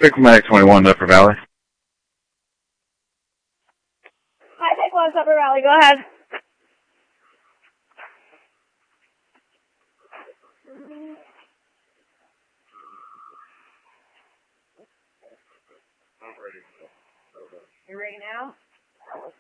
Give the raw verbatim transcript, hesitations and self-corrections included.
Diplomatic twenty-one, Upper Valley. Hi, Take One, Upper Valley. Go ahead. You ready now?